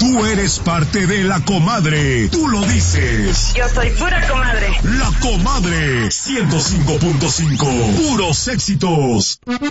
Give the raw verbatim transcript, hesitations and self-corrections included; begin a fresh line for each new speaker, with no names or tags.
Tú eres parte de La Comadre. Tú lo dices.
Yo soy pura comadre.
La Comadre. ciento cinco punto cinco. Puros éxitos.